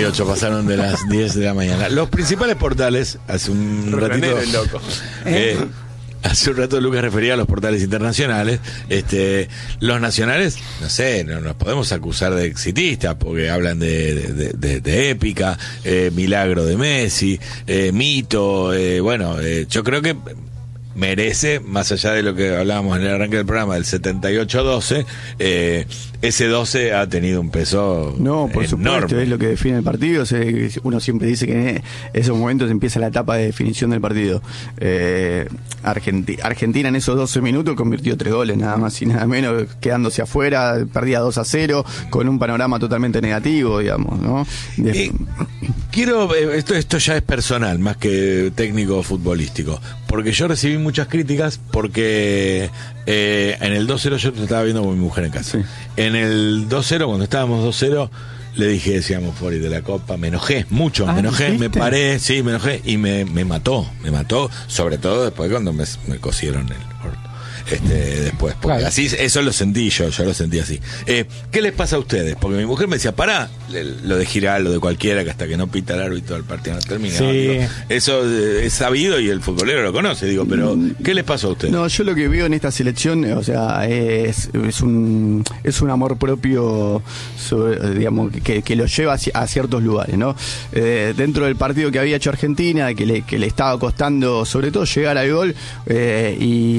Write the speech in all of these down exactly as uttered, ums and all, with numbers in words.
y ocho pasaron de las diez de la mañana. Los principales portales, hace un ratito... El loco. Eh, hace un rato Lucas refería a los portales internacionales. Este, los nacionales, no sé, no nos podemos acusar de exitistas porque hablan de, de, de, de épica, eh, milagro de Messi, eh, mito, eh, bueno, eh, yo creo que merece, más allá de lo que hablábamos en el arranque del programa, del setenta y ocho doce, eh, ese doce ha tenido un peso No, por enorme. supuesto, es lo que define el partido. Uno siempre dice que en esos momentos empieza la etapa de definición del partido. Eh, Argenti- Argentina en esos doce minutos convirtió tres goles, nada más y nada menos, quedándose afuera, perdía dos a cero, con un panorama totalmente negativo, digamos, ¿no? De- Eh, quiero, eh, esto, esto ya es personal, más que técnico futbolístico, porque yo recibí muchas críticas porque eh, en el dos cero yo te estaba viendo con mi mujer en casa. Sí. En el dos cero, cuando estábamos dos cero, le dije, decíamos, Fori de la Copa, me enojé mucho, Ah, me enojé, ¿dijiste? me paré, sí, me enojé y me, me mató, me mató, sobre todo después cuando me, me cosieron el orto. Este, después, porque Claro. así, eso lo sentí yo, yo lo sentí así. Eh, ¿Qué les pasa a ustedes? Porque mi mujer me decía, pará, le- lo de Giral, lo de cualquiera, que hasta que no pita el árbitro el partido no termina. Sí. Digo, eso eh, es sabido y el futbolero lo conoce, digo, pero ¿qué les pasa a ustedes? No, yo lo que veo en esta selección, o sea, es, es un es un amor propio, sobre, digamos, que, que lo lleva a, a ciertos lugares, ¿no? Eh, dentro del partido que había hecho Argentina, que le, que le estaba costando, sobre todo, llegar al gol, eh,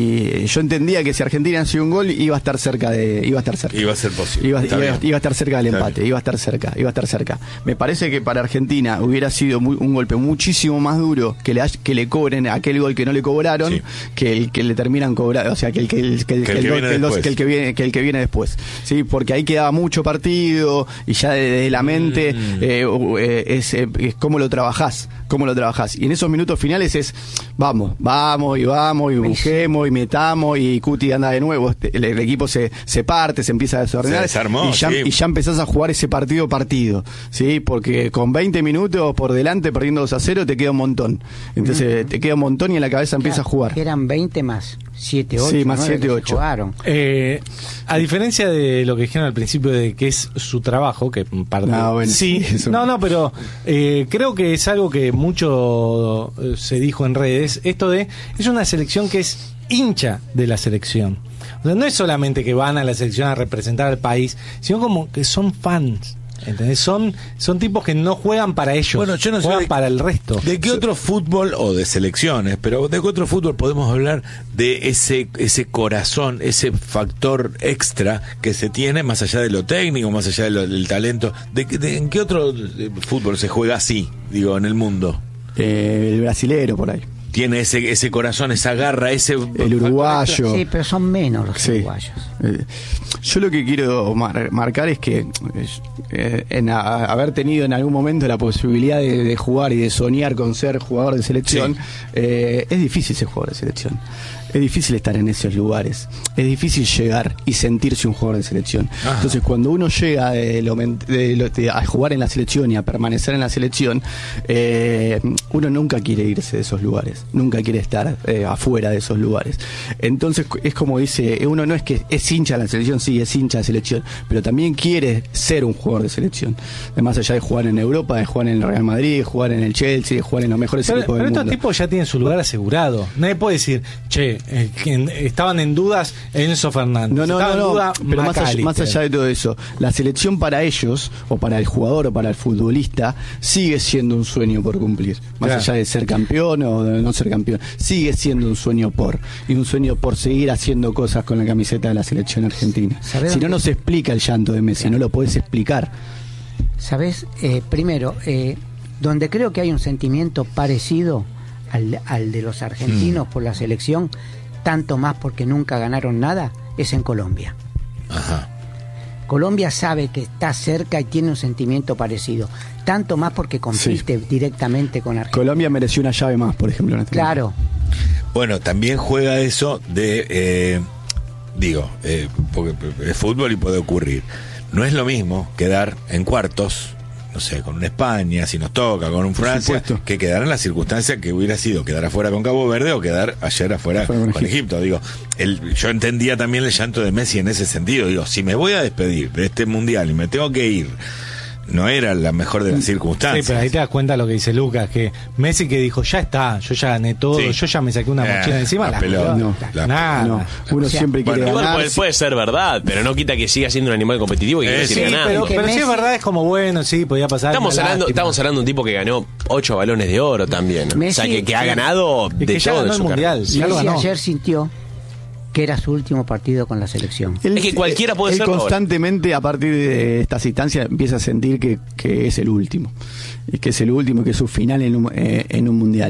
y yo entendía que si Argentina hacía un gol, iba a estar cerca de, iba a estar cerca. Iba a ser posible. Iba, Está iba- bien. iba a estar cerca del Está empate, bien. iba a estar cerca, iba a estar cerca. Me parece que para Argentina hubiera sido muy- un golpe muchísimo más duro que le, hay- que le cobren aquel gol que no le cobraron, Sí. que el que le terminan cobrando, o sea, que el que, el, que, el- Que el que que el viene que el dos- después. que el que viene que el que viene después. Sí, porque ahí quedaba mucho partido y ya desde la mente Mm. eh, uh, eh, es, eh, es cómo lo trabajás, cómo lo trabajás. Y en esos minutos finales es vamos, vamos y vamos y busquemos y metamos y Cuti anda de nuevo. Este, El, el equipo se, se parte, se empieza a desordenar Se desarmó, y, ya, sí. y ya empezás a jugar ese partido partido, ¿sí? Porque con veinte minutos por delante perdiendo dos a cero te queda un montón. Entonces te queda un montón y en la cabeza empieza a jugar. Que eran veinte más siete, ocho. Sí, más nueve siete, que se ocho. jugaron. Eh, a diferencia de lo que dijeron al principio de que es su trabajo, que en parte No, bueno, sí, eso- no, no, pero eh, creo que es algo que mucho eh, se dijo en redes, esto de es una selección que es hincha de la selección. O sea, no es solamente que van a la selección a representar al país, sino como que son fans. ¿Entendés? Son, son tipos que no juegan para ellos, Bueno, yo no sé juegan de- para el resto. ¿De qué otro fútbol, o de selecciones, pero de qué otro fútbol podemos hablar de ese ese corazón, ese factor extra que se tiene, más allá de lo técnico, más allá de lo- del talento? ¿De, qué- de- ¿En qué otro eh, fútbol se juega así, digo, en el mundo? Eh, el brasilero por ahí. Tiene ese ese corazón, esa garra, ese... El uruguayo. Sí, pero son menos los Sí. uruguayos. Eh, yo lo que quiero mar- marcar es que eh, en a- haber tenido en algún momento la posibilidad de, de jugar y de soñar con ser jugador de selección, Sí. eh, es difícil ser jugador de selección. Es difícil estar en esos lugares. Es difícil llegar y sentirse un jugador de selección. Ajá. Entonces, cuando uno llega de lo men- de lo- de- a jugar en la selección y a permanecer en la selección, eh, uno nunca quiere irse de esos lugares. Nunca quiere estar eh, afuera de esos lugares. Entonces, es como dice, uno no es que es hincha de la selección, sí, es hincha de selección, pero también quiere ser un jugador de selección. Más allá de jugar en Europa, de jugar en el Real Madrid, de jugar en el Chelsea, de jugar en los mejores Pero, equipos pero del estos mundo. tipos ya tienen su lugar asegurado. Nadie puede decir, che, eh, que en- estaban en dudas Enzo Fernández. No, no, Estaba no, en no, duda pero más allá, McAllister. más allá de todo eso, la selección para ellos, o para el jugador o para el futbolista, sigue siendo un sueño por cumplir. Más Claro. allá de ser campeón o de no ser campeón, sigue siendo un sueño por, y un sueño por seguir haciendo cosas con la camiseta de la selección argentina. ¿Sabés Si no, dónde- no se explica el llanto de Messi, no lo puedes explicar. ¿Sabes? Eh, primero, eh, donde creo que hay un sentimiento parecido al, al de los argentinos por la selección, tanto más porque nunca ganaron nada, es en Colombia. Ajá. Colombia sabe que está cerca y tiene un sentimiento parecido, tanto más porque compite directamente con Argentina. Colombia mereció una llave más, por ejemplo. En este Claro, Bueno, también juega eso de, eh, digo, eh, porque es fútbol y puede ocurrir. No es lo mismo quedar en cuartos, no sé, con una España, si nos toca, con un Francia, supuesto. que quedar en la circunstancia que hubiera sido quedar afuera con Cabo Verde o quedar ayer afuera Afuera con con, Egipto. Egipto. Digo, el, yo entendía también el llanto de Messi en ese sentido. Digo, si me voy a despedir de este mundial y me tengo que ir, no era la mejor de las circunstancias. Sí, pero ahí te das cuenta lo que dice Lucas, que Messi que dijo, ya está, yo ya gané todo, Sí. yo ya me saqué una Eh, mochila encima, la la pelota, pelota, la- nada. No, uno O sea, siempre quiere Bueno, igual ganar. puede, puede ser verdad, pero no quita que siga siendo un animal competitivo y que Eh, siga sí, ganando. Pero, Que pero si es Messi- verdad, es como bueno, sí, podía pasar. Estamos una hablando, lástima. estamos hablando de un tipo que ganó ocho balones de oro también. Messi- o sea, que, que ha ganado Y de que ya todo ganó en el su mundial. carrera. Ya lo Messi ganó. ayer sintió que era su último partido con la selección. Él- Es que cualquiera puede él serlo ahora. constantemente a partir de estas instancias empieza a sentir que, que es el último, y que es el último, que es su final en un, eh, en un mundial.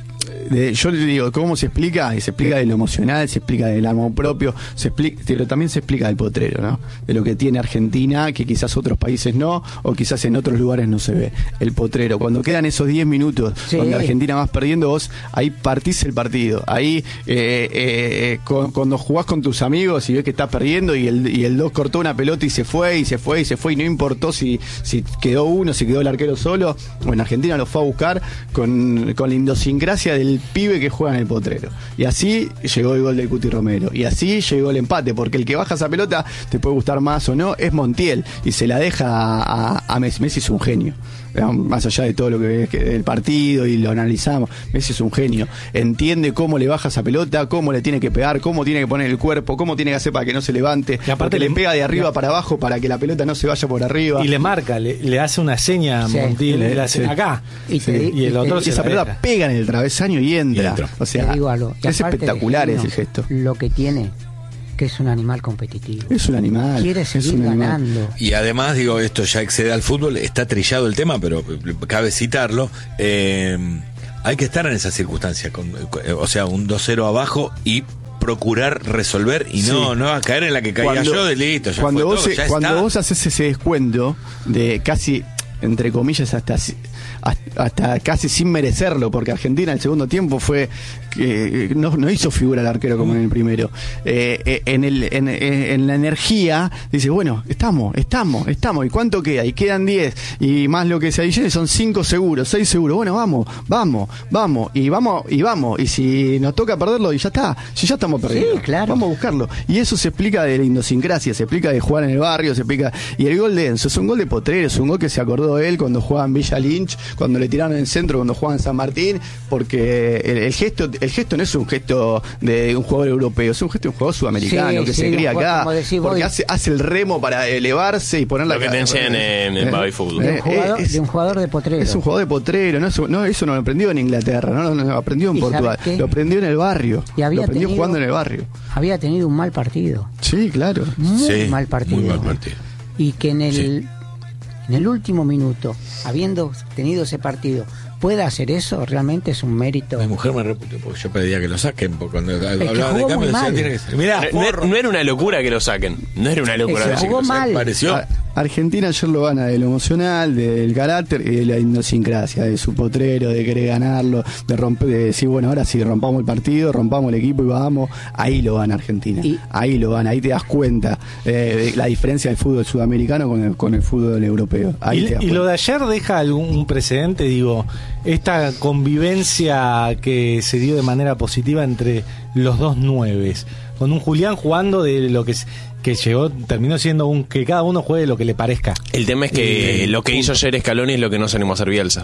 De- yo le digo, ¿cómo se explica? Y se explica de lo emocional, se explica del amor propio, se explica, pero también se explica del potrero, ¿no? De lo que tiene Argentina, que quizás otros países no, o quizás en otros lugares no se ve. El potrero. Cuando quedan esos diez minutos Sí. donde Argentina vas perdiendo, vos ahí partís el partido. Ahí, eh, eh, eh, cu- cuando jugás con tus amigos y ves que estás perdiendo y el, y el dos cortó una pelota y se fue, y se fue, y se fue, y no importó si, si quedó uno, si quedó el arquero solo. Bueno, Argentina lo fue a buscar con, con la idiosincrasia del pibe que juega en el potrero. Y así llegó el gol del Cuti Romero. Y así llegó el empate, porque el que baja esa pelota, te puede gustar más o no, es Montiel. Y se la deja a, a, a Messi. Messi es un genio. Más allá de todo lo que es que el partido y lo analizamos, Messi es un genio. Entiende cómo le baja esa pelota, cómo le tiene que pegar, cómo tiene que poner el cuerpo, cómo tiene que hacer para que no se levante. Y aparte porque le le- pega de arriba para abajo para que la pelota no se vaya por arriba. Y le marca, le, le hace una seña a Sí. Montiel, Le- le hace sí. acá. Y te di- y el y otro te- se esa la pelota deja. pega en el travesaño y entra. Y entra. O Te sea, digo algo. Y es aparte de espectacular genio, ese gesto. Lo que tiene, que es un animal competitivo. Es un animal. Quiere es seguir un animal. ganando. Y además, digo, esto ya excede al fútbol, está trillado el tema, pero cabe citarlo. eh, hay que estar en esa circunstancia, con, o sea, un dos cero abajo y procurar resolver y no Sí. no a caer en la que caía yo de listo, ya cuando fue vos, todo, se- ya cuando está. vos haces ese descuento de casi, entre comillas, hasta si- hasta, hasta casi sin merecerlo, porque Argentina el segundo tiempo fue que no, no hizo figura el arquero como en el primero. Eh, eh, en, el, en, en- en la energía dice, bueno, estamos, estamos, estamos. ¿Y cuánto queda? Y quedan diez. Y más lo que se adicione son cinco seguros, seis seguros. Bueno, vamos, vamos, vamos. Y vamos, y vamos. Y si nos toca perderlo, y ya está. Si ya estamos perdiendo. Sí, claro. Vamos a buscarlo. Y eso se explica de la idiosincrasia, se explica de jugar en el barrio, se explica. Y el gol de Enzo es un gol de potrero, es un gol que se acordó él cuando jugaba en Villa Lynch, cuando le tiraron en el centro, cuando jugaba en San Martín, porque el, el gesto el gesto no es un gesto de un jugador europeo, es un gesto de un jugador sudamericano Sí, que sí, se cría un jugador, acá, como decís porque vos. hace, hace el remo para elevarse y poner la Lo que te enseñan en- en Baby Fútbol. De un jugador, es- de un jugador de potrero. Es un jugador de potrero, no, es- no, eso no lo aprendió en Inglaterra, no, no, lo aprendió en ¿Y Portugal, sabes qué? lo aprendió en el barrio, Y había lo aprendió tenido- jugando en el barrio. Había tenido un mal partido. Sí, claro. Muy Sí, mal partido. muy mal partido. Y que en el, Sí. en el último minuto, habiendo tenido ese partido, pueda hacer eso, realmente es un mérito. Mi mujer me reputió porque yo pedía que lo saquen porque cuando que hablaba de jugó cambio muy decía mal. tiene que ser. Mirá, No, no- forro. no era una locura que lo saquen. No era una locura Se que jugó lo saquen. mal. pareció. A- Argentina ayer lo gana de lo emocional, del carácter y de la idiosincrasia, de su potrero, de querer ganarlo, de romper, de decir, bueno, ahora sí, rompamos el partido, rompamos el equipo y vamos. Ahí lo gana Argentina. Y- ahí lo gana, ahí te das cuenta eh, de la diferencia del fútbol sudamericano con el, con el fútbol europeo. Ahí Y, te das y lo cuenta. de ayer deja algún un precedente, digo, esta convivencia que se dio de manera positiva entre los dos nueves, con un Julián jugando de lo que es- que llegó, terminó siendo un que cada uno juegue lo que le parezca. El tema es que Eh, lo que hizo ayer Scaloni es lo que no se animó a hacer Bielsa.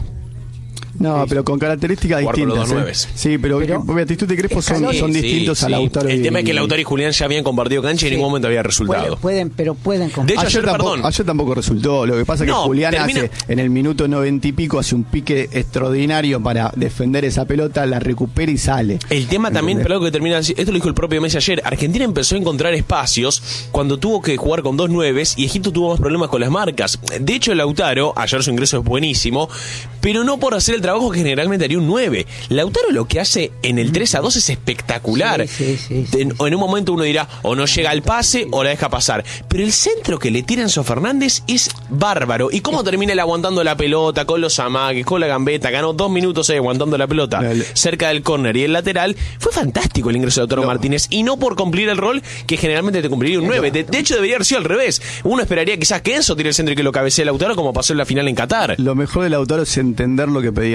No, pero con características Jugar con los distintas. dos ¿eh? nueves. Sí, pero, Pero- Beatriz y Crespo son, Scaloni- son Sí, distintos sí, a sí. Lautaro. El y- tema es que Lautaro y Julián ya habían compartido cancha y en Sí. ningún momento había resultado. Pueden, pueden, pero pueden De compartir. hecho, ayer, ayer, tampoco, perdón. ayer tampoco resultó. Lo que pasa es que No, Julián termina- hace en el minuto noventa y pico hace un pique extraordinario para defender esa pelota, la recupera y sale. El tema también, ¿Entendés? pero algo que termina, esto lo dijo el propio Messi ayer, Argentina empezó a encontrar espacios cuando tuvo que jugar con dos nueves y Egipto tuvo más problemas con las marcas. De hecho, Lautaro, ayer su ingreso es buenísimo, pero no por hacer el trabajo que generalmente haría un nueve. Lautaro lo que hace en el tres a dos es espectacular. Sí, sí, sí, sí. En, en un momento uno dirá, o no llega al pase o la deja pasar. Pero el centro que le tira Enzo Fernández es bárbaro. ¿Y cómo termina él aguantando la pelota, con los amagues, con la gambeta? Ganó dos minutos ahí aguantando la pelota El- cerca del córner y el lateral. Fue fantástico el ingreso de Lautaro Martínez. Y no por cumplir el rol que generalmente te cumpliría un nueve. De, de hecho, debería haber sido al revés. Uno esperaría quizás que Enzo tire el centro y que lo cabecee Lautaro como pasó en la final en Qatar. Lo mejor de Lautaro es entender lo que pedía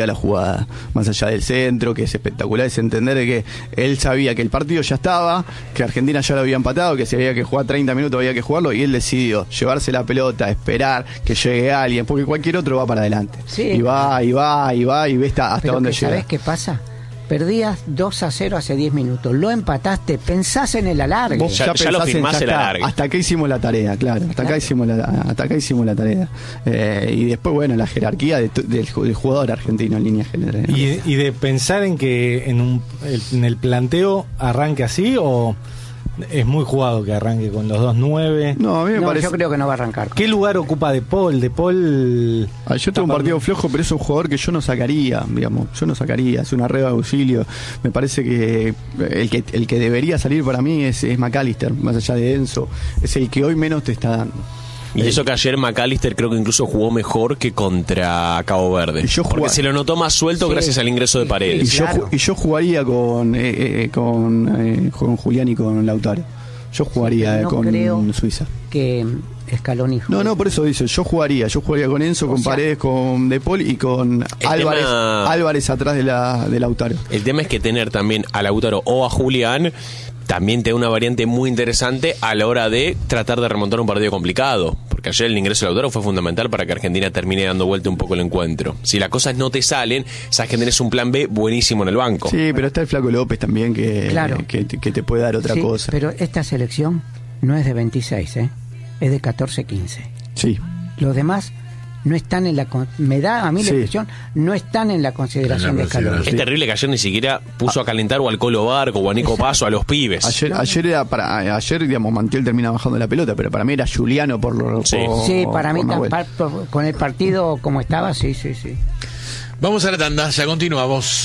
sabía la jugada, más allá del centro, que es espectacular, es entender que él sabía que el partido ya estaba, que Argentina ya lo había empatado, que si había que jugar treinta minutos había que jugarlo, y él decidió llevarse la pelota, esperar que llegue alguien, porque cualquier otro va para adelante. Sí. Y va, y va, y va, y ve hasta, hasta Pero dónde que, llega. ¿sabés qué pasa? Perdías dos a cero hace diez minutos, lo empataste, pensás en el alargue. Vos Ya- ya lo pensás en, firmás ya el está, alargue. hasta acá hicimos la tarea, claro, hasta acá Claro. hicimos la, hasta acá hicimos la tarea. Eh, y después, bueno, la jerarquía de tu- del, ju- del jugador argentino en línea general. ¿no? Y, y de pensar en que en, un, el- en el planteo arranque así, o es muy jugado que arranque con los dos nueve. No, a mí me No, parece. yo creo que no va a arrancar. ¿Qué lugar ocupa De Paul? De Paul. Ah, yo tengo un partido flojo, pero es un jugador que yo no sacaría, digamos, yo no sacaría, es una red de auxilio. Me parece que el que el que debería salir para mí es, es McAllister, más allá de Enzo, es el que hoy menos te está dando. Y eso que ayer McAllister creo que incluso jugó mejor que contra Cabo Verde. Y yo porque jugaba- se lo notó más suelto Sí. gracias al ingreso de Y Paredes. yo, Claro. ju- y yo jugaría con eh, eh, con, eh, con Julián y con Lautaro. Yo jugaría pero no eh, con creo- Suiza. Que Scaloni. No, no, por eso dice, yo jugaría, yo jugaría con Enzo, con sea- Paredes, con De Paul y con Álvarez, tema- Álvarez atrás de la de Lautaro. El tema es que tener también a Lautaro o a Julián también te da una variante muy interesante a la hora de tratar de remontar un partido complicado. Porque ayer el ingreso de Lautaro fue fundamental para que Argentina termine dando vuelta un poco el encuentro. Si las cosas no te salen, sabes que tenés un plan B buenísimo en el banco. Sí, pero está el Flaco López también que, Claro. que, que te puede dar otra Sí, cosa. pero esta selección no es de veintiséis, ¿eh? Es de catorce quince. Sí. Los demás no están en la... con- Me da a mí Sí. la impresión, no están en la consideración En la de Scaloni. consideración. Es terrible que ayer ni siquiera puso a calentar o al Colo Barco o a Nico Paso a los pibes. Ayer, ayer era para ayer digamos Mantiel termina bajando la pelota, pero para mí era Juliano por lo Sí. por- Sí, para mí por tan- Nahuel. par- por- con el partido como estaba, sí, sí, sí. Vamos a la tanda, ya continuamos.